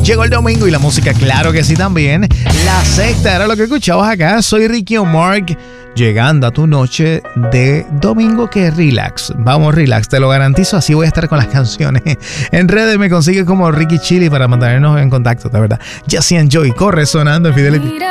Llegó el domingo y la música, claro que sí también. La secta era lo que escuchabas acá. Soy Ricky Omar, llegando a tu noche de domingo que relax. Vamos, relax, te lo garantizo. Así voy a estar con las canciones. En redes me consigues como Ricky Chili para mantenernos en contacto, de verdad. Jesse and Joy, corre sonando en Fidelity.